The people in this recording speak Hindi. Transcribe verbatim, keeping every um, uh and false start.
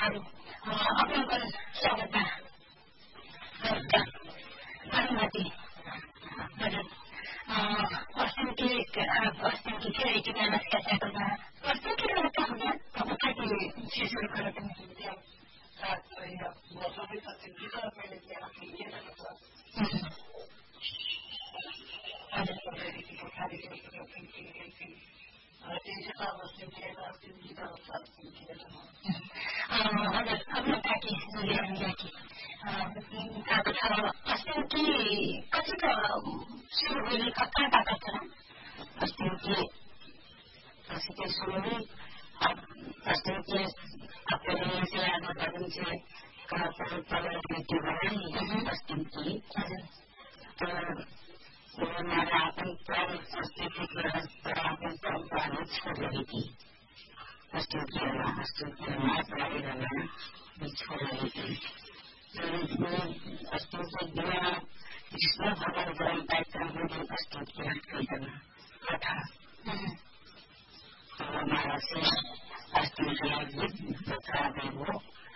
अवलोकन स्वागत अनुमति हजुर पश्चिम की पश्चिम की खेल की मेहनत कैसे करना है पश्चिम की मेहनत का होगा अब क्या कि शेष में करते हैं साथ में या बहुत भी पश्चिम की तरफ मैंने किया कि ये ना तो आज तो मेरी की खाली की तो की की की तीन से चार पश्चिम की ना पश्चिम की तरफ पश्चिम की ना हजुर अब मैं ताकि ये अंदर की अब पश्चिम की कति का शुरू हुई कहाँ का करना पश्चिम की कसी के शुरू हुई अब पश्चिम की अपने से आगे बढ़ने से कहाँ पर पहले नीति बनाई पश्चिम की तो हमारा अपन पर पश्चिम की व्यवस्था अपन परंपरा छोड़ रही थी पश्चिम की पश्चिम की महापराधी रहना छोड़ रही थी पश्चिम से दुआ जिसमें भगवान जन्म पाता है वो पश्चिम की हट कर करना था तो हमारा से पश्चिम के बुद्ध बता दे वो